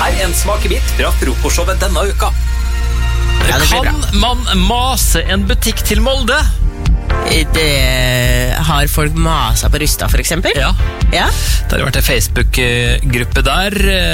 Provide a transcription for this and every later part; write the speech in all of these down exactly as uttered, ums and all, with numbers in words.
er en smakebit fra frokostshowet denne uka. Ja, kan man mase en butikk til Molde? Det har folk masa på Rusta, for eksempel. Ja, ja. Det har vært en Facebook-gruppe der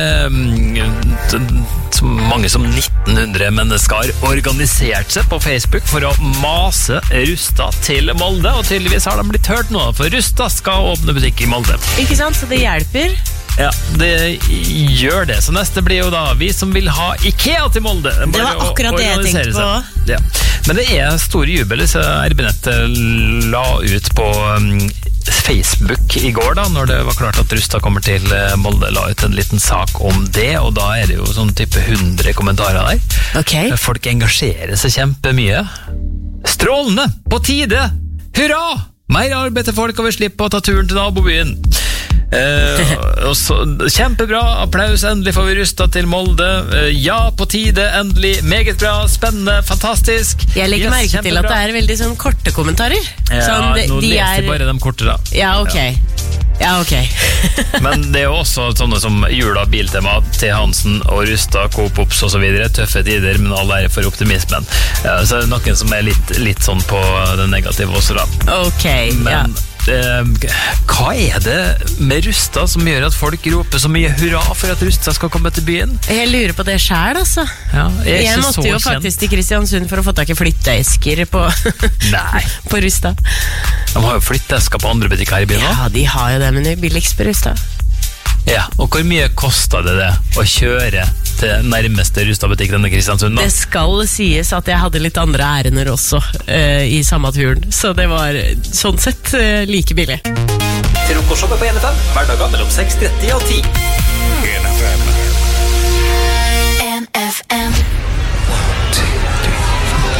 så mange som nitten hundre mennesker organisert seg på Facebook for å mase Rusta til Molde, og tydeligvis har de blitt hørt nå, for Rusta skal åpne butikk i Molde. Ikke sant, så det hjelper. Ja, det gjør det. Så neste blir jo da vi som vil ha IKEA til Molde. Bare det var akkurat det jeg tenkte på. Ja. Men det er stor jubel, så R B Nett la ut på um, Facebook i går da, når det var klart at Rusta kommer til Molde, la ut en liten sak om det, og da er det jo sånn type hundre kommentarer der. Okay. Folk engasjerer seg kjempemye. Strålende! På tide! Hurra! Mer arbeid til folk, og vi slipper å ta turen til nabobyen. Eh, og så, kjempebra, applaus, endelig får vi Rusta til Molde. eh, ja, på tide, endelig, meget bra, spennende, fantastisk. Jeg legger yes, merke kjempebra. Til at det er veldig sånn korte kommentarer. Ja, sånn, de, nå de leser er... bare de korte da. Ja, ok ja. Ja, ok Men det er jo også sånne som Jula, Biltema, T. Hansen og Rusta, Coop Ops og så videre. Tøffe tider, men all ære for optimismen. Ja, så er det noen som er litt, litt sånn på den negative også da. Ok, men, ja Eh, hva er det med Rusta som gjør at folk roper så mye hurra for at Rusta skal komme til byen? Jeg lurer på det selv, altså. Ja, jeg, jeg måtte jo kjent. faktisk til Kristiansund for å få tak i flytteesker på, på Rusta. De har jo flytteesker på andre butikker her i byen. Ja, de har jo det, men det er billigst på Rusta. Ja, og hvor mye kostet det det å kjøre til nærmeste Rusta-butikk denne Kristiansund da? Det skal sies at jeg hadde litt andre ærender også uh, i samme turen, så det var sånn sett uh, like billig. Frokostshowet på N F M, hverdager mellom seks tretti og ti.